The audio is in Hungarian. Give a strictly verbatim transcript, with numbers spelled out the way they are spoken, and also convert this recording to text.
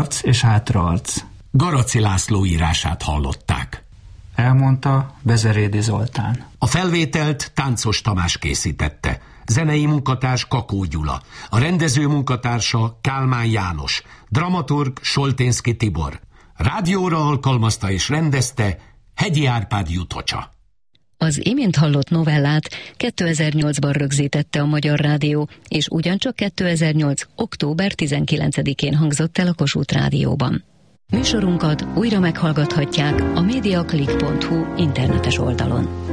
előarc és hátraarc. Garaci László írását hallották. Elmondta Bezerédi Zoltán. A felvételt Táncos Tamás készítette. Zenei munkatárs Kakó Gyula. A rendező munkatársa Kálmán János. Dramaturg Solténszky Tibor. Rádióra alkalmazta és rendezte Hegyi Árpád Jutocsa. Az imént hallott novellát kétezer-nyolcban rögzítette a Magyar Rádió, és ugyancsak kétezer-nyolc. október tizenkilencedikén hangzott el a Kossuth Rádióban. Műsorunkat újra meghallgathatják a mediaclick pont hu internetes oldalon.